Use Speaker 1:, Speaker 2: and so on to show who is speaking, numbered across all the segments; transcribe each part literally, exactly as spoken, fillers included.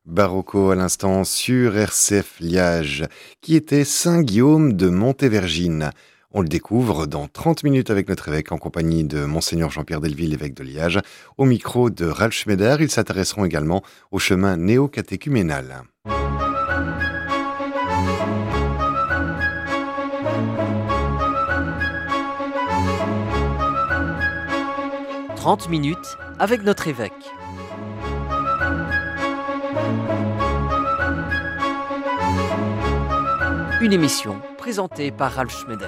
Speaker 1: Barocco à l'instant sur R C F Liège, qui était Saint Guillaume de Montévergine. On le découvre dans trente minutes avec notre évêque en compagnie de Monseigneur Jean-Pierre Delville, évêque de Liège. Au micro de Ralph Schneider, ils s'intéresseront également au chemin néo-catéchuménal.
Speaker 2: trente minutes avec notre évêque. Une émission présentée par Ralph Schneider.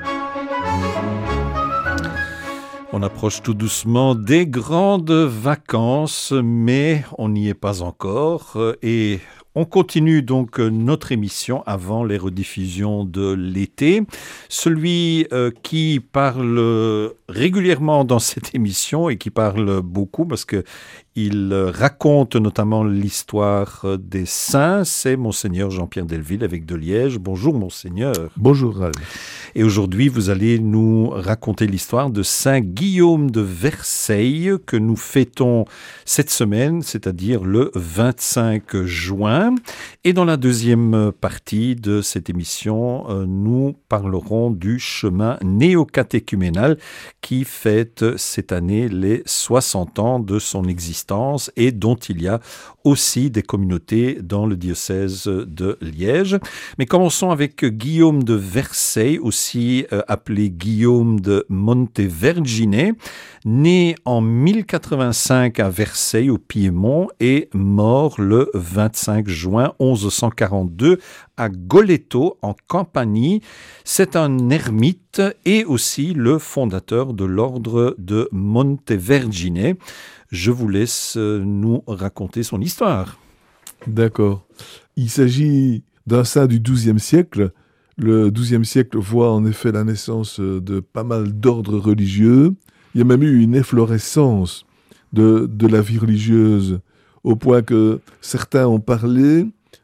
Speaker 3: On approche tout doucement des grandes vacances, mais on n'y est pas encore. Et on continue donc notre émission avant les rediffusions de l'été. Celui euh, qui parle régulièrement dans cette émission et qui parle beaucoup parce que il raconte notamment l'histoire des saints, c'est Monseigneur Jean-Pierre Delville, évêque de Liège. Bonjour Monseigneur.
Speaker 4: Bonjour Ralph.
Speaker 3: Et aujourd'hui, vous allez nous raconter l'histoire de Saint Guillaume de Verceil que nous fêtons cette semaine, c'est-à-dire le vingt-cinq juin. Et dans la deuxième partie de cette émission, nous parlerons du chemin néo-catéchuménal qui fête cette année les soixante ans de son existence et dont il y a aussi des communautés dans le diocèse de Liège. Mais commençons avec Guillaume de Verceil, aussi euh, appelé Guillaume de Montévergine, né en mille quatre-vingt-cinq à Verceil au Piémont et mort le vingt-cinq juin mille cent quarante-deux à Goletto en Campanie. C'est un ermite et aussi le fondateur de l'ordre de Montévergine. Je vous laisse nous raconter son histoire.
Speaker 4: D'accord. Il s'agit d'un saint du douzième siècle. Le douzième siècle voit en effet la naissance de pas mal d'ordres religieux. Il y a même eu une efflorescence de, de la vie religieuse, au point que certains ont parlé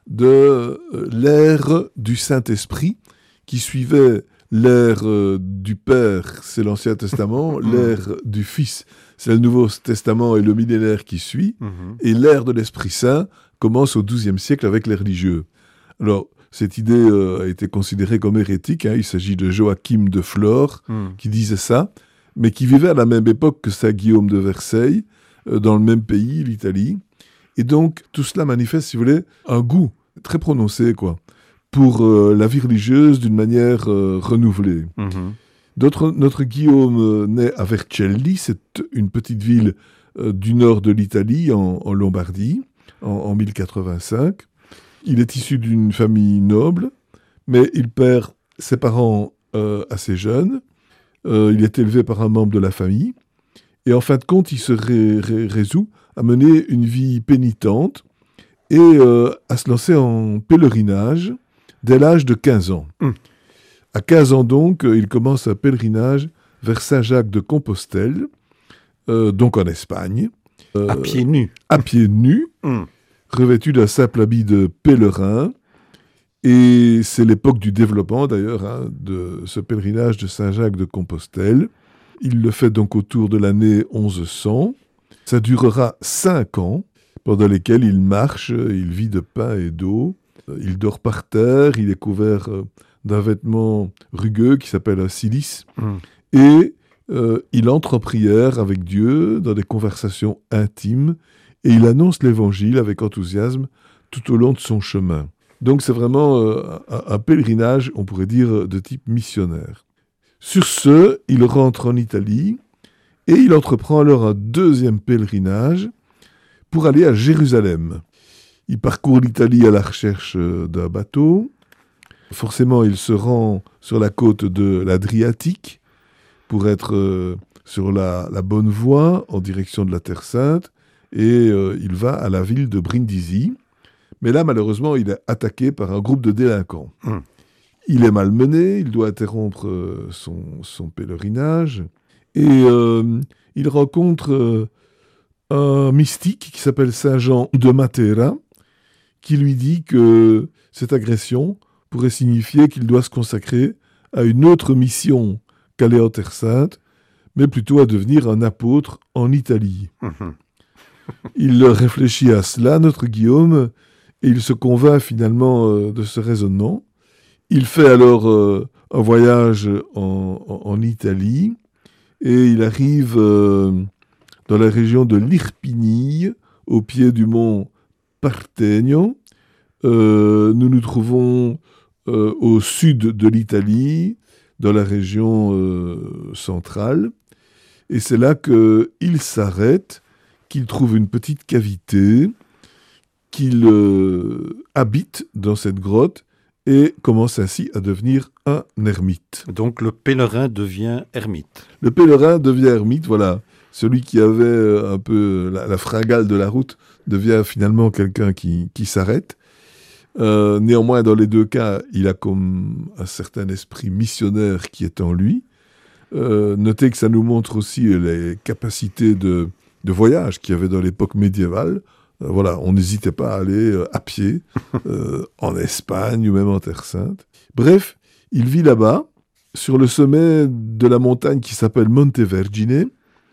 Speaker 4: de l'ère du Saint-Esprit, qui suivait l'ère du Père, c'est l'Ancien Testament, l'ère du Fils, c'est le Nouveau Testament et le millénaire qui suit, mmh. et l'ère de l'Esprit Saint commence au douzième siècle avec les religieux. Alors, cette idée euh, a été considérée comme hérétique, hein. Il s'agit de Joachim de Flore mmh. qui disait ça, mais qui vivait à la même époque que Saint Guillaume de Verceil, euh, dans le même pays, l'Italie. Et donc, tout cela manifeste, si vous voulez, un goût très prononcé, quoi, pour euh, la vie religieuse d'une manière euh, renouvelée. Mmh. D'autres, notre Guillaume euh, naît à Vercelli, c'est une petite ville euh, du nord de l'Italie, en, en Lombardie, en, en mille quatre-vingt-cinq. Il est issu d'une famille noble, mais il perd ses parents euh, assez jeunes. Euh, il est élevé par un membre de la famille. Et en fin de compte, il se ré, ré, résout à mener une vie pénitente et euh, à se lancer en pèlerinage dès l'âge de quinze ans. Mmh. À quinze ans donc, il commence un pèlerinage vers Saint-Jacques de Compostelle, euh, donc en Espagne.
Speaker 3: Euh, à pieds nus.
Speaker 4: À pieds nus, mmh. revêtu d'un simple habit de pèlerin. Et c'est l'époque du développement d'ailleurs hein, de ce pèlerinage de Saint-Jacques de Compostelle. Il le fait donc autour de l'année onze cents. Ça durera cinq ans, pendant lesquels il marche, il vit de pain et d'eau. Il dort par terre, il est couvert d'un vêtement rugueux qui s'appelle un cilice. Mmh. Et euh, il entre en prière avec Dieu dans des conversations intimes et il annonce l'évangile avec enthousiasme tout au long de son chemin. Donc c'est vraiment euh, un, un pèlerinage, on pourrait dire, de type missionnaire. Sur ce, il rentre en Italie et il entreprend alors un deuxième pèlerinage pour aller à Jérusalem. Il parcourt l'Italie à la recherche d'un bateau. Forcément, il se rend sur la côte de l'Adriatique pour être euh, sur la, la bonne voie en direction de la Terre Sainte. Et euh, il va à la ville de Brindisi. Mais là, malheureusement, il est attaqué par un groupe de délinquants. Mmh. Il est malmené, il doit interrompre euh, son, son pèlerinage. Et euh, il rencontre euh, un mystique qui s'appelle Saint Jean de Matera, qui lui dit que cette agression pourrait signifier qu'il doit se consacrer à une autre mission qu'aller en Terre Sainte, mais plutôt à devenir un apôtre en Italie. Mmh. Il réfléchit à cela, notre Guillaume, et il se convainc finalement euh, de ce raisonnement. Il fait alors euh, un voyage en, en, en Italie, et il arrive euh, dans la région de l'Irpinie, au pied du mont Partenio. Euh, nous nous trouvons euh, au sud de l'Italie, dans la région euh, centrale. Et c'est là qu'il s'arrête, qu'il trouve une petite cavité, qu'il euh, habite dans cette grotte et commence ainsi à devenir un ermite.
Speaker 3: Donc le pèlerin devient ermite.
Speaker 4: Le pèlerin devient ermite, voilà. Celui qui avait un peu la, la fringale de la route devient finalement quelqu'un qui, qui s'arrête. Euh, néanmoins, dans les deux cas, il a comme un certain esprit missionnaire qui est en lui. Euh, notez que ça nous montre aussi les capacités de, de voyage qu'il y avait dans l'époque médiévale. Euh, voilà, on n'hésitait pas à aller euh, à pied euh, en Espagne ou même en Terre Sainte. Bref, il vit là-bas, sur le sommet de la montagne qui s'appelle Montevergine,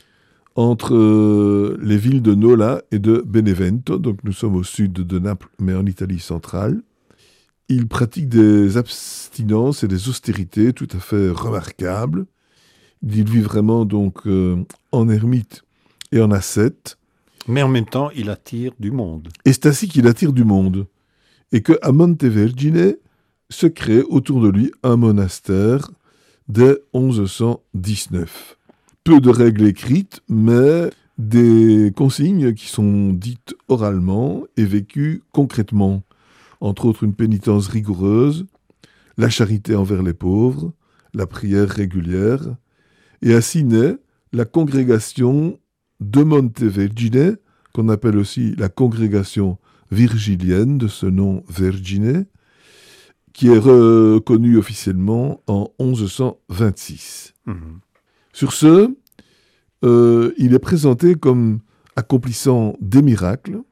Speaker 4: entre euh, les villes de Nola et de Benevento. Donc nous sommes au sud de Naples, mais en Italie centrale. Il pratique des abstinences et des austérités tout à fait remarquables. Il vit vraiment donc euh, en ermite et en ascète.
Speaker 3: Mais en même temps, il attire du monde.
Speaker 4: Et c'est ainsi qu'il attire du monde. Et qu'à Montevergine se crée autour de lui un monastère dès onze cent dix-neuf. Peu de règles écrites, mais des consignes qui sont dites oralement et vécues concrètement. Entre autres, une pénitence rigoureuse, la charité envers les pauvres, la prière régulière. Et ainsi naît la congrégation de Montevergine, qu'on appelle aussi la congrégation virgilienne, de ce nom Vergine, qui est reconnue officiellement en onze cent vingt-six. Mmh. Sur ce, euh, il est présenté comme accomplissant des miracles,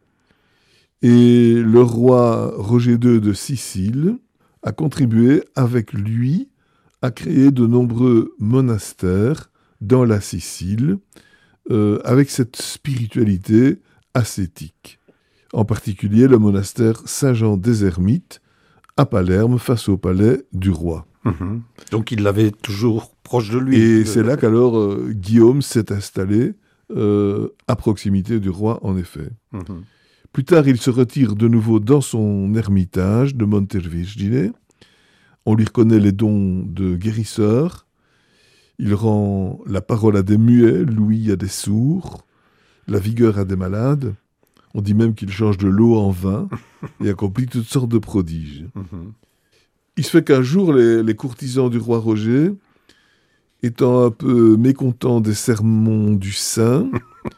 Speaker 4: et le roi Roger deux de Sicile a contribué avec lui à créer de nombreux monastères dans la Sicile, euh, avec cette spiritualité ascétique. En particulier le monastère Saint-Jean des Ermites, à Palerme, face au palais du roi.
Speaker 3: Mmh. Donc il l'avait toujours proche de lui.
Speaker 4: Et c'est là qu'alors euh, Guillaume s'est installé euh, à proximité du roi, en effet. Mmh. Plus tard, il se retire de nouveau dans son ermitage de Montevergine. On lui reconnaît les dons de guérisseur. Il rend la parole à des muets, l'ouïe à des sourds, la vigueur à des malades. On dit même qu'il change de l'eau en vin et accomplit toutes sortes de prodiges. Mmh. Il se fait qu'un jour, les, les courtisans du roi Roger, étant un peu mécontents des sermons du saint,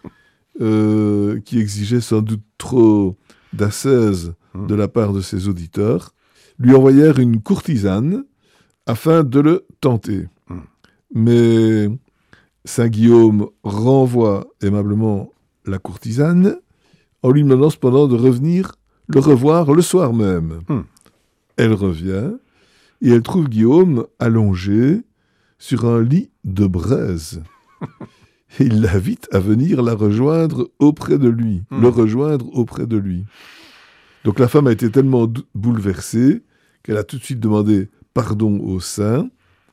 Speaker 4: euh, qui exigeaient sans doute trop d'ascèse de la part de ses auditeurs, lui envoyèrent une courtisane afin de le tenter. Mmh. Mais Saint Guillaume renvoie aimablement la courtisane, en lui demandant cependant de revenir le revoir le soir même. Mmh. Elle revient, et elle trouve Guillaume allongé sur un lit de braise. Et il l'invite à venir la rejoindre auprès de lui, mmh. le rejoindre auprès de lui. Donc la femme a été tellement d- bouleversée qu'elle a tout de suite demandé pardon au saint,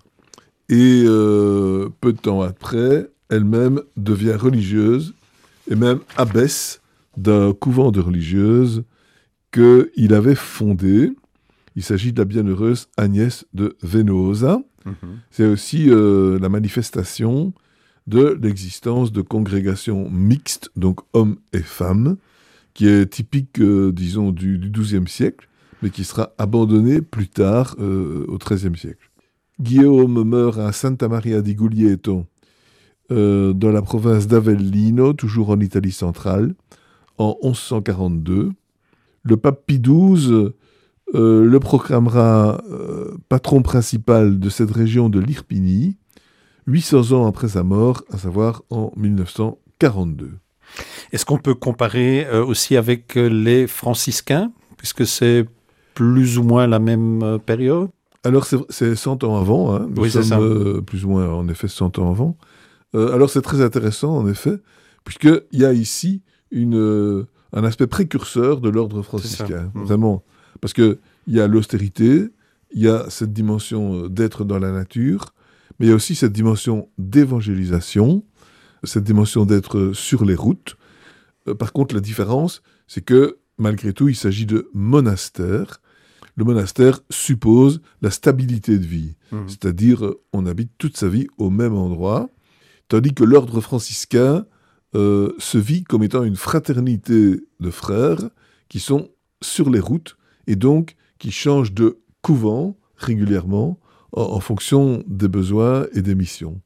Speaker 4: et euh, peu de temps après, elle-même devient religieuse, et même abbesse d'un couvent de religieuses qu'il avait fondé. Il s'agit de la bienheureuse Agnès de Venosa. Mmh. C'est aussi euh, la manifestation de l'existence de congrégations mixtes, donc hommes et femmes, qui est typique, euh, disons, du, du douzième siècle, mais qui sera abandonnée plus tard, euh, au treizième siècle. Guillaume meurt à Santa Maria di Guglielmo, euh, dans la province d'Avellino, toujours en Italie centrale, en onze cent quarante-deux. Le pape Pie douze euh, le proclamera euh, patron principal de cette région de l'Irpinie, huit cents ans après sa mort, à savoir en mille neuf cent quarante-deux.
Speaker 3: Est-ce qu'on peut comparer euh, aussi avec euh, les franciscains, puisque c'est plus ou moins la même euh, période?
Speaker 4: Alors c'est, c'est cent ans avant, hein. Nous
Speaker 3: oui,
Speaker 4: sommes
Speaker 3: c'est ça.
Speaker 4: Euh, plus ou moins en effet cent ans avant. Euh, alors c'est très intéressant en effet, puisqu'il y a ici une, euh, un aspect précurseur de l'ordre franciscain, mmh. vraiment. Parce qu'il y a l'austérité, il y a cette dimension d'être dans la nature, mais il y a aussi cette dimension d'évangélisation, cette dimension d'être sur les routes. Par contre, la différence, c'est que, malgré tout, il s'agit de monastère. Le monastère suppose la stabilité de vie, mmh. c'est-à-dire on habite toute sa vie au même endroit, tandis que l'ordre franciscain euh, se vit comme étant une fraternité de frères qui sont sur les routes et donc qui changent de couvent régulièrement en, en fonction des besoins et des missions.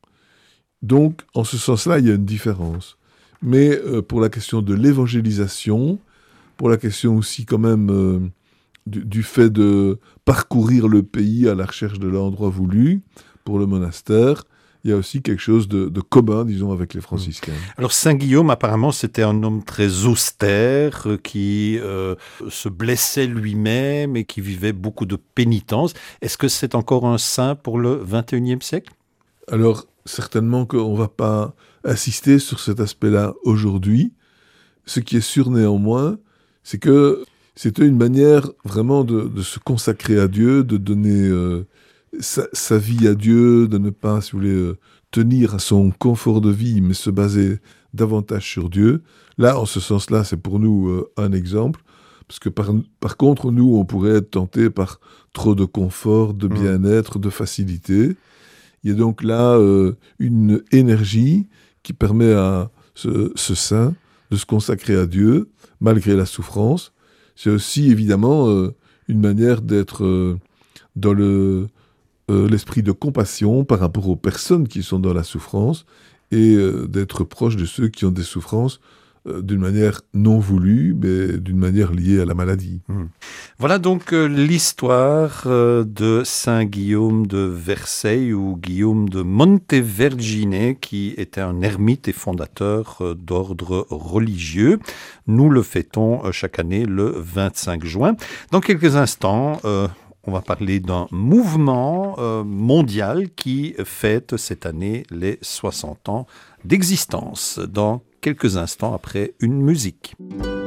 Speaker 4: Donc, en ce sens-là, il y a une différence. Mais euh, pour la question de l'évangélisation, pour la question aussi quand même euh, du, du fait de parcourir le pays à la recherche de l'endroit voulu, pour le monastère, il y a aussi quelque chose de, de commun, disons, avec les franciscains.
Speaker 3: Alors, Saint Guillaume, apparemment, c'était un homme très austère, euh, qui euh, se blessait lui-même et qui vivait beaucoup de pénitence. Est-ce que c'est encore un saint pour le vingt et unième siècle ?
Speaker 4: Alors, certainement qu'on ne va pas insister sur cet aspect-là aujourd'hui. Ce qui est sûr néanmoins, c'est que c'était une manière vraiment de, de se consacrer à Dieu, de donner euh, sa, sa vie à Dieu, de ne pas, si vous voulez, euh, tenir à son confort de vie, mais se baser davantage sur Dieu. Là, en ce sens-là, c'est pour nous euh, un exemple, parce que par, par contre, nous, on pourrait être tentés par trop de confort, de bien-être, de facilité. Il y a donc là euh, une énergie qui permet à ce, ce saint de se consacrer à Dieu, malgré la souffrance. C'est aussi, évidemment, euh, une manière d'être euh, dans le, euh, l'esprit de compassion par rapport aux personnes qui sont dans la souffrance et euh, d'être proche de ceux qui ont des souffrances euh, d'une manière non voulue, mais d'une manière liée à la maladie.
Speaker 3: Mmh. Voilà donc euh, l'histoire euh, de Saint Guillaume de Verceil ou Guillaume de Montevergine, qui était un ermite et fondateur euh, d'ordre religieux. Nous le fêtons euh, chaque année le vingt-cinq juin. Dans quelques instants, euh, on va parler d'un mouvement euh, mondial qui fête cette année les soixante ans d'existence. Dans quelques instants après une musique.